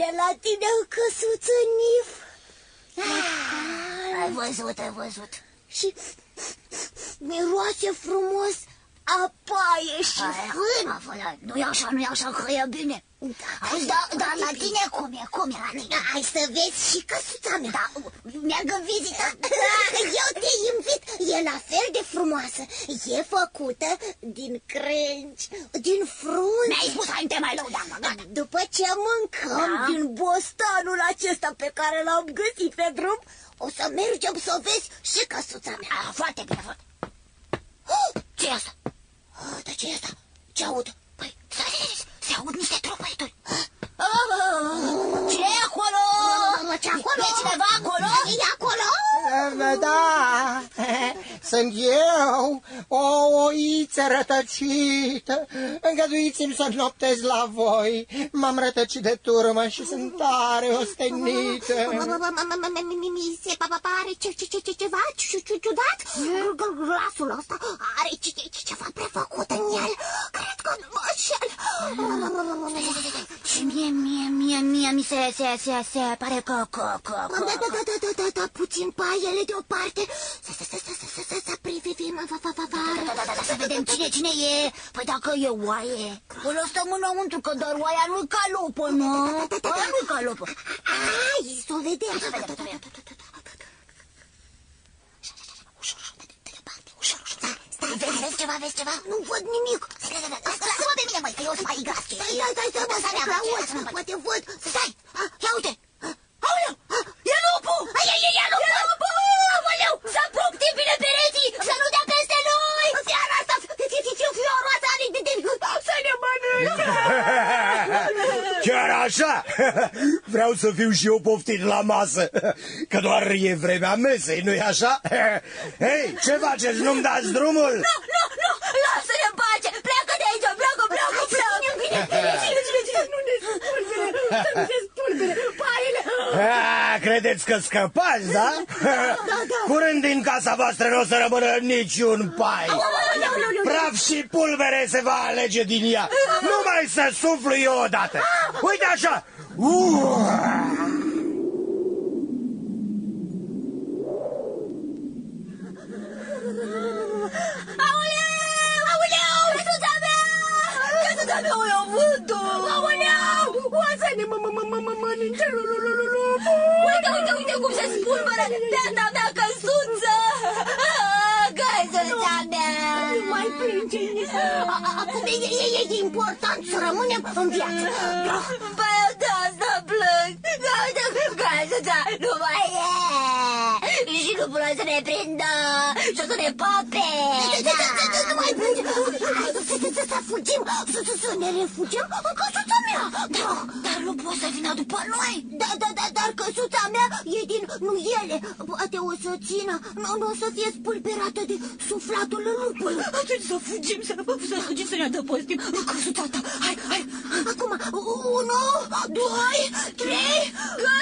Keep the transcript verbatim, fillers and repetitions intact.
tare la tine, căsuță Nif. Ai văzut, ai văzut. Și miroase frumos a paie și fân. Nu e așa, nu e așa, că e bine. Auzi, dar da, la tine cum e? Cum e la tine? Hai să vezi și căsuța mea. Da, meargă vizita. Da, eu te invit. E la fel de frumoasă. E făcută din crengi, din frunze. Mi-ai spus, hai, nu te mai lăudam, gata. După ce mâncăm Da? din bostanul acesta pe care l-am găsit pe drum, o să mergem să vezi și căsuța mea. Ah, foarte bine, foarte. Ce-i asta? Dar ce e asta? Ce aud? Păi, stai, stai, stai, se aud niște tropăituri. Ce e acolo? Ce acolo? E cineva acolo? E acolo? Da, sunt eu, o oiță rătăcită. Îngăduiți-mi să noptez la voi. M-am rătăcit de turmă și sunt tare ostenită. Mi se pare ceva ciudat. Glasul ăsta are ceva prefăcut în el. Cred că nu mă înșel. Și mie, mie, mie, mie, mi se, se, se, se pare că, că, că, că... Da, da, da, da, da, da, da, puțin paiele deoparte. Să, să, să, să, să, să, să, să privim afară. Da, da, da, da, să vedem cine, cine e. Păi dacă e oaie, o lăsăm înăuntru, că doar oaia nu-i calopă, nu? Oaia nu-i calopă. Hai, să o vedem. Să vedem, să vedem. Ușor, ușor, de departe, ușor, ușor. Stai, vezi, vezi ceva, vezi ceva? Nu văd nimic. Lasă-mă pe mine, măi, că eu sunt mai gras. Stai, stai, stai, stai, stai, stai, poate văd. Stai, ia uite. Aoleu, e lupul! E lupul! Aoleu, să apuc din bine pereții, să nu dea peste noi! Seara asta, fioroasa are să ne mănânce. Chiar așa? Vreau să fiu și eu poftit la masă, că doar e vremea mesei, nu-i așa? Hei, ce faceți? Nu-mi dați drumul? Nu, nu, nu, lasă-ne în pace! Pleacă de aici, pleacă, pleacă, pleacă! Cine, cine, cine, nu ne spulbere, să nu se spulbere, paiele. A, credeți că scăpați, da? Curând din casa voastră nu o să rămână niciun pai. Praf și pulbere se va alege din ea. Numai să suflu eu odată. Uite așa. Aoleu, aoleu, căsuța mea! Căsuța mea, o iau vântul! Aoleu, o să ne mănânce lupul! Uite, uite, uite cum se spulberă beata mea căsuță! Căsuța mea! Nu mai plânge. Acum e important să rămânem în viață. Păi de asta plâng! Căsuța nu mai e! Și lupul o să ne prindă și o să ne pope! Nu mai plânge. Să fugim, să ne refugiem în căsuța mea. Dar nu poți să vină după noi! Da, da, da, dar căsuța mea e din nuiele. Poate o să țină, nu o să fie spulberată de suflatul lupului. Atunci să fugim, să fugim, să ne adăpostim în căsuța ta. Hai, hai! Acum, unu, doi, trei...